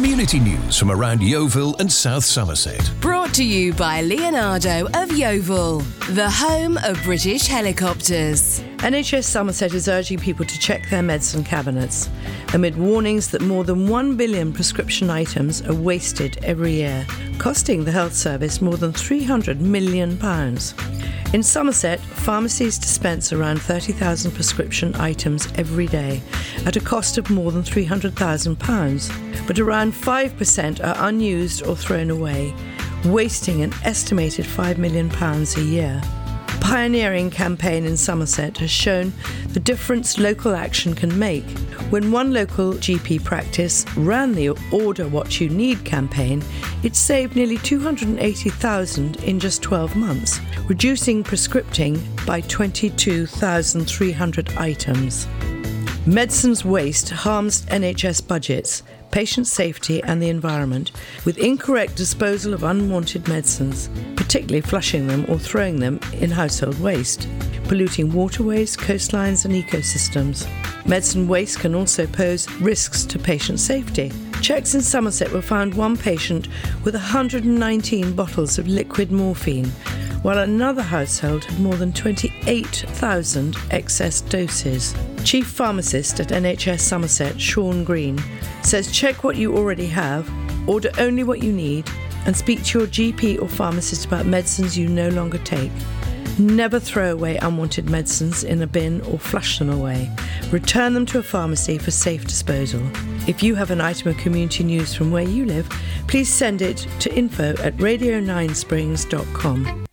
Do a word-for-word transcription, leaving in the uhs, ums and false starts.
Community news from around Yeovil and South Somerset. Brought to you by Leonardo of Yeovil, the home of British helicopters. N H S Somerset is urging people to check their medicine cabinets amid warnings that more than one billion prescription items are wasted every year, costing the health service more than three hundred million pounds. In Somerset, pharmacies dispense around thirty thousand prescription items every day at a cost of more than three hundred thousand pounds, but around five percent are unused or thrown away, wasting an estimated five million pounds a year. A pioneering campaign in Somerset has shown the difference local action can make. When one local G P practice ran the Order What You Need campaign, it saved nearly two hundred eighty thousand in just twelve months, reducing prescripting by twenty-two thousand three hundred items. Medicines waste harms N H S budgets, patient safety and the environment, with incorrect disposal of unwanted medicines, particularly flushing them or throwing them in household waste, polluting waterways, coastlines and ecosystems. Medicine waste can also pose risks to patient safety. Checks in Somerset were found one patient with one hundred nineteen bottles of liquid morphine, while another household had more than twenty-eight thousand excess doses. Chief Pharmacist at N H S Somerset, Sean Green, says check what you already have, order only what you need, and speak to your G P or pharmacist about medicines you no longer take. Never throw away unwanted medicines in a bin or flush them away. Return them to a pharmacy for safe disposal. If you have an item of community news from where you live, please send it to info at radio nine springs dot com.